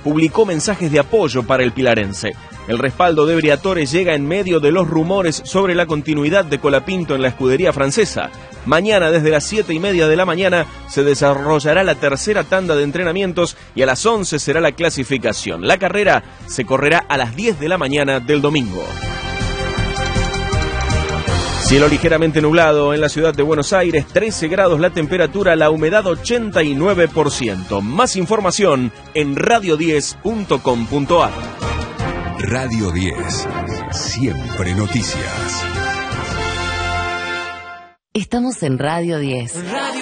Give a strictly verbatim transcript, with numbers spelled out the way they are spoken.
publicó mensajes de apoyo para el pilarense. El respaldo de Briatore llega en medio de los rumores sobre la continuidad de Colapinto en la escudería francesa. Mañana desde las siete y media de la mañana se desarrollará la tercera tanda de entrenamientos y a las once será la clasificación. La carrera se correrá a las diez de la mañana del domingo. Cielo ligeramente nublado en la ciudad de Buenos Aires, trece grados la temperatura, la humedad ochenta y nueve por ciento. Más información en radio diez punto com punto ar. Radio diez, siempre noticias. Estamos en Radio diez.